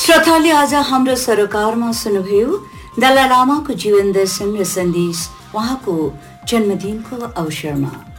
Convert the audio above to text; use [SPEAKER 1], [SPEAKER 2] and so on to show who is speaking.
[SPEAKER 1] श्रोताले आज हाम्रो सरोकारमा सुन्नुभयो दलाई लामाको जीवन दर्शन र सन्देश उहाँको जन्मदिनको अवसरमा।